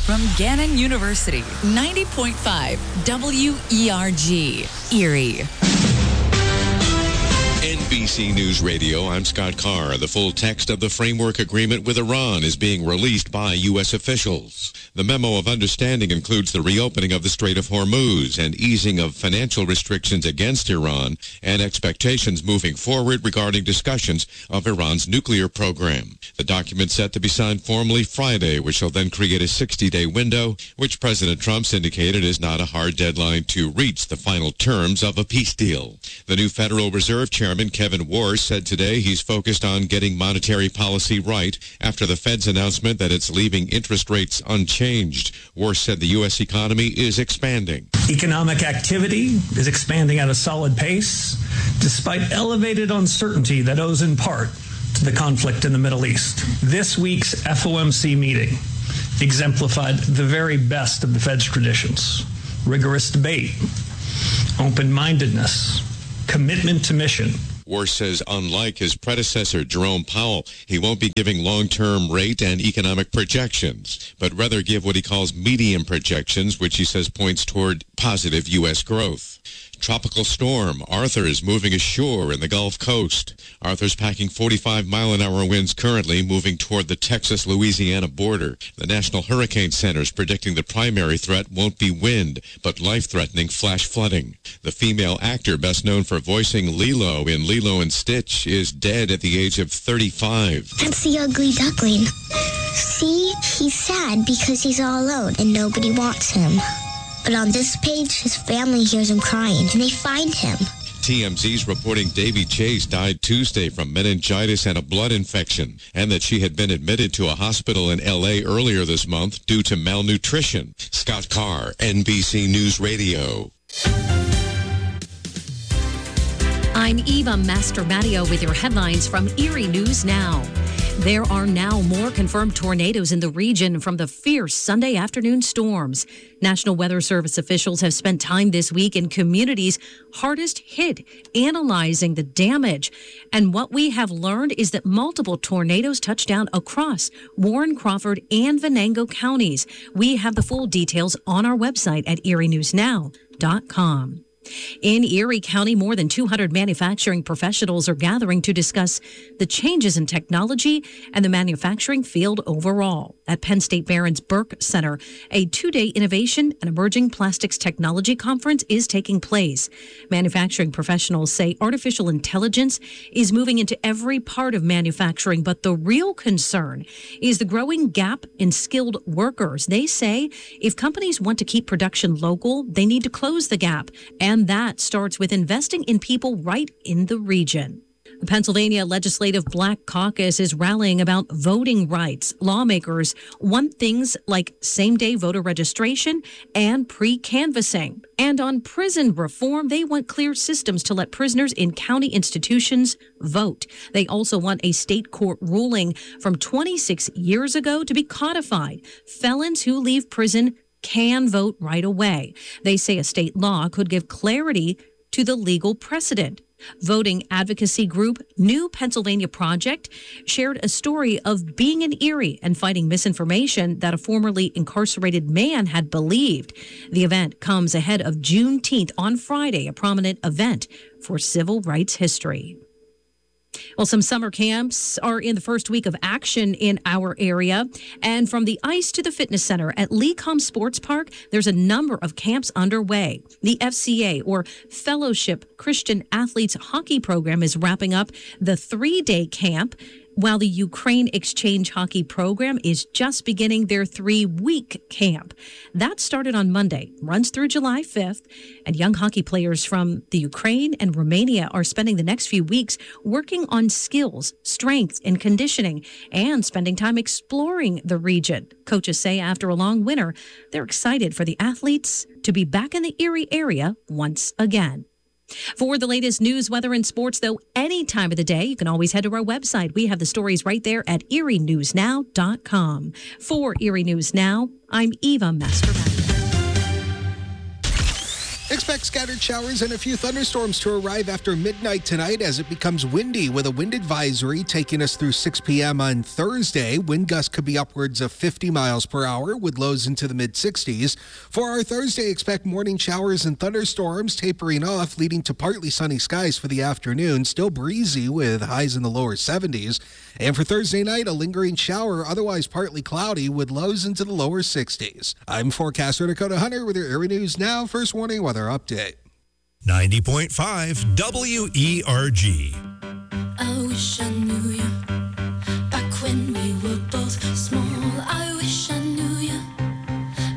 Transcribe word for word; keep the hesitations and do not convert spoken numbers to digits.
from Gannon University, ninety point five W E R G, Erie. N B C News Radio, I'm Scott Carr. The full text of the framework agreement with Iran is being released by U S officials. The memo of understanding includes the reopening of the Strait of Hormuz and easing of financial restrictions against Iran and expectations moving forward regarding discussions of Iran's nuclear program. The document set to be signed formally Friday, which will then create a sixty-day window, which President Trump's indicated is not a hard deadline to reach the final terms of a peace deal. The new Federal Reserve Chairman Kevin Warsh said today he's focused on getting monetary policy right after the Fed's announcement that it's leaving interest rates unchanged. Warsh said the U S economy is expanding. Economic activity is expanding at a solid pace, despite elevated uncertainty that owes in part to the conflict in the Middle East. This week's F O M C meeting exemplified the very best of the Fed's traditions: rigorous debate, open-mindedness, commitment to mission. Warsh says unlike his predecessor, Jerome Powell, he won't be giving long-term rate and economic projections, but rather give what he calls medium projections, which he says points toward positive U S growth. Tropical storm Arthur is moving ashore in the Gulf Coast. Arthur's packing forty-five mile an hour winds currently, moving toward the Texas-Louisiana border. The National Hurricane Center is predicting the primary threat won't be wind, but life-threatening flash flooding. The female actor best known for voicing Lilo in Lilo and Stitch is dead at the age of thirty-five. That's the ugly duckling. See, he's sad because he's all alone and nobody wants him. But on this page, his family hears him crying, and they find him. T M Z's reporting Davy Chase died Tuesday from meningitis and a blood infection, and that she had been admitted to a hospital in L A earlier this month due to malnutrition. Scott Carr, N B C News Radio. I'm Eva Mastromattio with your headlines from Erie News Now. There are now more confirmed tornadoes in the region from the fierce Sunday afternoon storms. National Weather Service officials have spent time this week in communities hardest hit, analyzing the damage. And what we have learned is that multiple tornadoes touched down across Warren, Crawford, and Venango counties. We have the full details on our website at erie news now dot com. In Erie County, more than two hundred manufacturing professionals are gathering to discuss the changes in technology and the manufacturing field overall. At Penn State Barron's Burke Center, a two-day innovation and emerging plastics technology conference is taking place. Manufacturing professionals say artificial intelligence is moving into every part of manufacturing, but the real concern is the growing gap in skilled workers. They say if companies want to keep production local, they need to close the gap, and And that starts with investing in people right in the region. The Pennsylvania Legislative Black Caucus is rallying about voting rights. Lawmakers want things like same-day voter registration and pre-canvassing. And on prison reform, they want clear systems to let prisoners in county institutions vote. They also want a state court ruling from twenty-six years ago to be codified. Felons who leave prison can vote right away. They say a state law could give clarity to the legal precedent. Voting advocacy group New Pennsylvania Project shared a story of being in Erie and fighting misinformation that a formerly incarcerated man had believed. The event comes ahead of Juneteenth on Friday, a prominent event for civil rights history. Well, some summer camps are in the first week of action in our area. And from the ice to the fitness center at Lecom Sports Park, there's a number of camps underway. The F C A, or Fellowship Christian Athletes Hockey Program, is wrapping up the three-day camp, while the Ukraine Exchange Hockey Program is just beginning their three-week camp. That started on Monday, runs through July fifth, and young hockey players from the Ukraine and Romania are spending the next few weeks working on skills, strength, and conditioning, and spending time exploring the region. Coaches say after a long winter, they're excited for the athletes to be back in the Erie area once again. For the latest news, weather, and sports, though, any time of the day, you can always head to our website. We have the stories right there at erie news now dot com. For Erie News Now, I'm Eva Mastromattio. Expect expect scattered showers and a few thunderstorms to arrive after midnight tonight as it becomes windy with a wind advisory taking us through six p.m. on Thursday. Wind gusts could be upwards of fifty miles per hour with lows into the mid-sixties. For our Thursday, expect morning showers and thunderstorms tapering off, leading to partly sunny skies for the afternoon. Still breezy with highs in the lower seventies. And for Thursday night, a lingering shower, otherwise partly cloudy with lows into the lower sixties. I'm forecaster Dakota Hunter with your Erie News Now First Warning Weather Update. ninety point five W E R G. I wish I knew you back when we were both small.